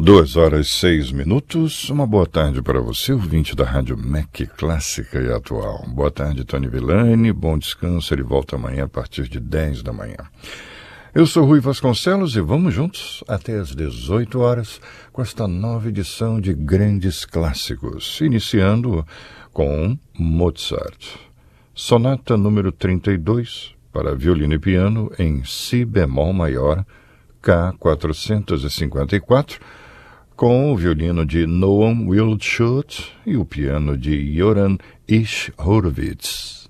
2 horas e 6 minutos. Uma boa tarde para você, ouvinte da Rádio MEC Clássica e Atual. Boa tarde, Tony Villani. Bom descanso. Ele volta amanhã a partir de 10 da manhã. Eu sou Rui Vasconcelos e vamos juntos até às 18 horas com esta nova edição de Grandes Clássicos, iniciando com Mozart. Sonata número 32 para violino e piano em Si bemol maior, K454, com o violino de Noam Wildschut e o piano de Joran Isch Horowitz.